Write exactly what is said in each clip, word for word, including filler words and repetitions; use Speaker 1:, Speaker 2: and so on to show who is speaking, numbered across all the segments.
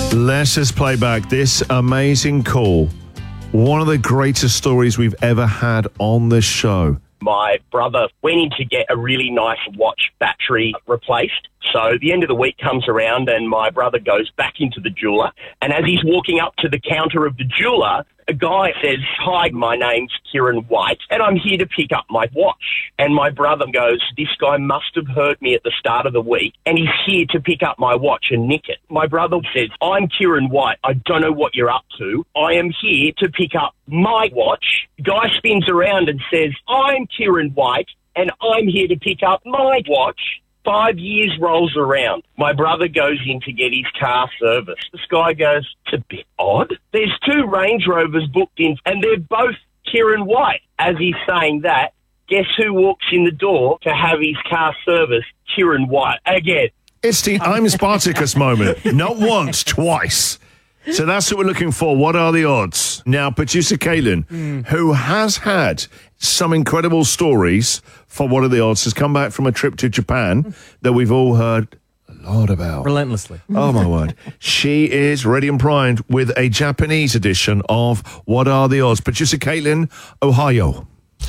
Speaker 1: Let's just play back this amazing call. One of the greatest stories we've ever had on this show.
Speaker 2: My brother went in to get a really nice watch battery replaced. So the end of the week comes around and my brother goes back into the jeweler. And as he's walking up to the counter of the jeweler, a guy says, "Hi, my name's Kieran White, and I'm here to pick up my watch." And my brother goes, "This guy must have heard me at the start of the week, and he's here to pick up my watch and nick it." My brother says, "I'm Kieran White. I don't know what you're up to. I am here to pick up my watch." Guy spins around and says, "I'm Kieran White, and I'm here to pick up my watch." Five years rolls around. My brother goes in to get his car serviced. This guy goes, "It's a bit odd. There's two Range Rovers booked in, and they're both Kieran White." As he's saying that, guess who walks in the door to have his car serviced? Kieran White again.
Speaker 1: It's the I'm Spartacus moment. Not once, twice. So that's what we're looking for. What are the odds? Now, producer Caitlin, mm. who has had some incredible stories for What Are the Odds, has come back from a trip to Japan that we've all heard a lot about.
Speaker 3: Relentlessly.
Speaker 1: Oh, my word. She is ready and primed with a Japanese edition of What Are the Odds? Producer Caitlin, Ohio.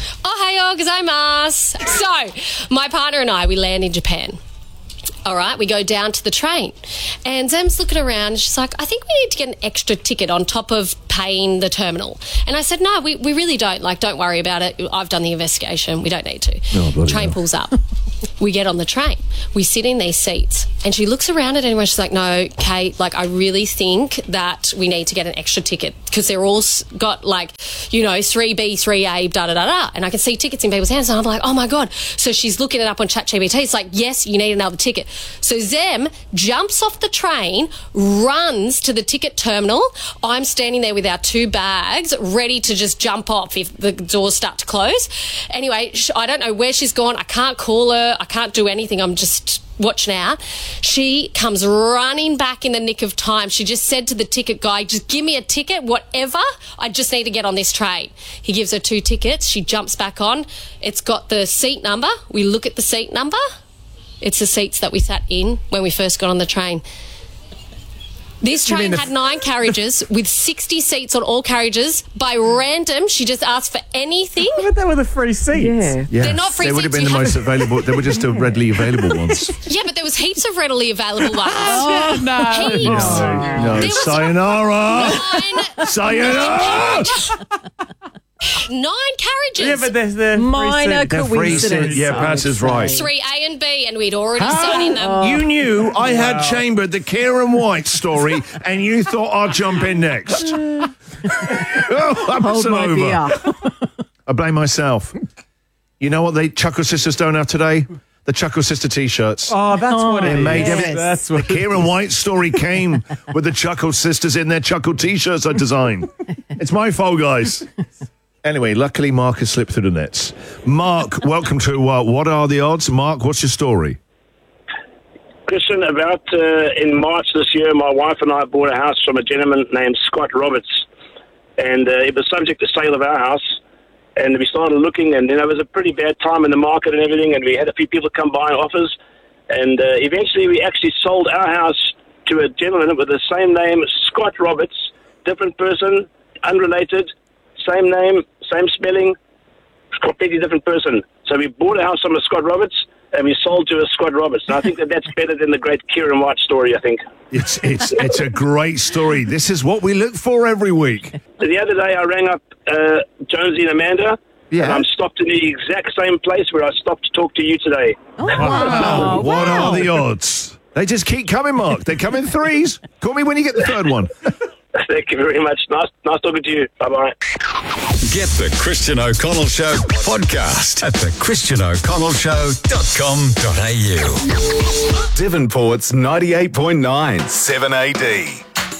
Speaker 4: Ohio gozaimasu. So, my partner and I, we land in Japan. All right, we go down to the train and Zem's looking around and she's like, "I think we need to get an extra ticket on top of paying the terminal." And I said, "No, we, we really don't. Like, don't worry about it. I've done the investigation. We don't need to."
Speaker 1: Oh,
Speaker 4: train
Speaker 1: hell.
Speaker 4: pulls up. We get on the train. We sit in these seats and she looks around at everyone. She's like, "No, Kate, like, I really think that we need to get an extra ticket because they're all got, like, you know, three B, three A, da-da-da-da." And I can see tickets in people's hands and I'm like, "Oh, my God." So she's looking it up on ChatGPT. It's like, "Yes, you need another ticket." So Zem jumps off the train, runs to the ticket terminal. I'm standing there with our two bags, ready to just jump off if the doors start to close. Anyway, I don't know where she's gone. I can't call her. I can't do anything. I'm just watching out. She comes running back in the nick of time. She just said to the ticket guy, "Just give me a ticket, whatever. I just need to get on this train." He gives her two tickets. She jumps back on. It's got the seat number. We look at the seat number. It's the seats that we sat in when we first got on the train. This train had nine carriages with sixty seats on all carriages. By random, she just asked for anything.
Speaker 3: I bet they were the free seats.
Speaker 5: Yeah.
Speaker 1: Yeah.
Speaker 4: They're not free
Speaker 1: They would have
Speaker 4: seats.
Speaker 1: been
Speaker 4: You
Speaker 1: the most
Speaker 4: have-
Speaker 1: available. They were just the readily available ones.
Speaker 4: Yeah, but there was heaps of readily available ones.
Speaker 3: Oh, no.
Speaker 4: Heaps.
Speaker 1: No,
Speaker 4: There was
Speaker 1: sayonara.
Speaker 4: Nine,
Speaker 1: Sayonara.
Speaker 4: nine carriages.
Speaker 3: Yeah, but there's the
Speaker 5: Minor
Speaker 1: They're free
Speaker 5: coincidence.
Speaker 1: seats. Yeah, Pat is right.
Speaker 4: Three A and B, and we'd already sat in them.
Speaker 1: You knew I had chambered the Kieran White story, and you thought I'd jump in next. Oh,
Speaker 5: Hold
Speaker 1: episode
Speaker 5: my
Speaker 1: over.
Speaker 5: beer.
Speaker 1: I blame myself. You know what the Chuckle Sisters don't have today? The Chuckle Sister T-shirts.
Speaker 3: Oh, that's what it
Speaker 1: They
Speaker 3: is.
Speaker 1: made
Speaker 5: yes.
Speaker 1: every-
Speaker 3: That's
Speaker 1: The
Speaker 3: what
Speaker 1: Kieran White story came with the Chuckle Sisters in their Chuckle T-shirts I designed. It's my fault, guys. Anyway, luckily Mark has slipped through the nets. Mark, welcome to uh, What Are the Odds? Mark, what's your story?
Speaker 6: Christian, about uh, in March this year, my wife and I bought a house from a gentleman named Scott Roberts, and uh, it was subject to sale of our house. And we started looking, and you know, it was a pretty bad time in the market and everything, and we had a few people come by and offers, and uh, eventually we actually sold our house to a gentleman with the same name, Scott Roberts, different person, unrelated, same name, same spelling, completely different person. So we bought a house from a Scott Roberts, and we sold to a Scott Roberts. And I think that that's better than the great Kieran White story, I think.
Speaker 1: It's it's it's a great story. This is what we look for every week.
Speaker 6: The other day I rang up uh, Jonesy and Amanda,
Speaker 1: Yeah.
Speaker 6: and I'm stopped in the exact same place where I stopped to talk to you today.
Speaker 5: Oh,
Speaker 1: Wow.
Speaker 5: wow.
Speaker 1: What
Speaker 5: wow.
Speaker 1: are the odds? They just keep coming, Mark. They come in threes. Call me when you get the third one.
Speaker 6: Thank you very much. Nice, nice talking to you. Bye-bye.
Speaker 7: Get the Christian O'Connell Show podcast at the christian o'connell show dot com dot a u. Devonport's ninety-eight point nine, seven A D.